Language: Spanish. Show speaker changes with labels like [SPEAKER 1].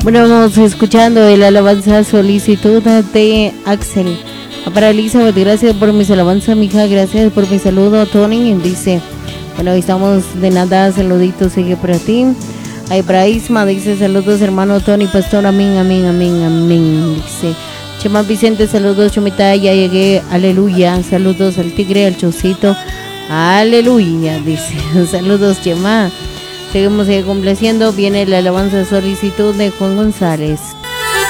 [SPEAKER 1] Bueno, vamos escuchando el alabanza solicitud de Axel. Para Elizabeth, gracias por mis alabanzas, mija, gracias por mi saludo. Tony dice, bueno, estamos de nada, saluditos, sigue para ti. Ahí para Isma dice, saludos hermano Tony, pastor, amén, amén, amén, amén. Dice, Chema Vicente, saludos, Chomita, ya llegué, aleluya. Saludos al tigre, al chocito, aleluya, dice, saludos Chema. Seguimos complaciendo, viene la alabanza solicitud de Juan González.